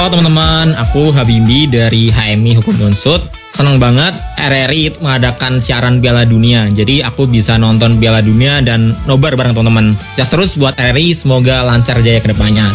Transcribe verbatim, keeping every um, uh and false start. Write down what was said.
Halo teman-teman, aku Habibie dari H M I Hukum Unsud. Senang banget R R I mengadakan siaran Piala Dunia. Jadi aku bisa nonton Piala Dunia dan nobar bareng teman-teman. Just terus buat R R I, semoga lancar jaya ke depannya.